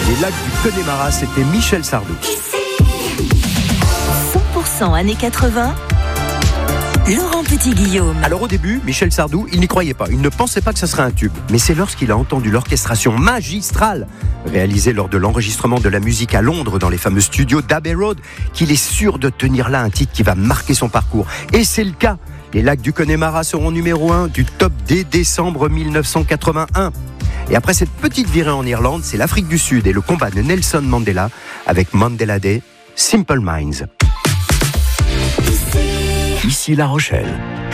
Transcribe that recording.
Les lacs du Connemara, c'était Michel Sardou. 100% années 80, Laurent Petit-Guillaume. Alors au début, Michel Sardou, il n'y croyait pas. Il ne pensait pas que ça serait un tube. Mais c'est lorsqu'il a entendu l'orchestration magistrale réalisée lors de l'enregistrement de la musique à Londres dans les fameux studios d'Abbey Road qu'il est sûr de tenir là un titre qui va marquer son parcours. Et c'est le cas. Les lacs du Connemara seront numéro 1 du top dès décembre 1981. Et après cette petite virée en Irlande, c'est l'Afrique du Sud et le combat de Nelson Mandela avec Mandela Day, Simple Minds. Ici La Rochelle.